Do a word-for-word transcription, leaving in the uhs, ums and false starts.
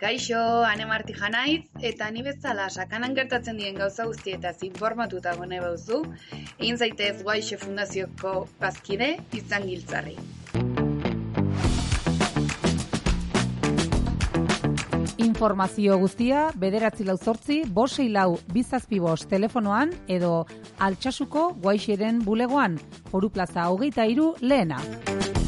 Kaixo, Ane Martija naiz, eta ni bezala sakanan gertatzen diren gauza guztietaz informatuta gone bauzu, egin zaitez Guaixe Fundazioko bazkide izan giltzarri. Informazio guztia bederatzi lau zortzi, bosei lau bizazpi bost telefonoan edo Altsasuko Guaixeren bulegoan, Foru Plaza hogeita hiru lehena.